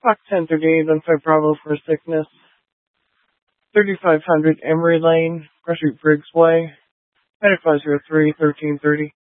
Fox 1038 on 5 Bravo for sickness. 3500 Emory Lane, Rushing Briggs Way. Medic 503 1330.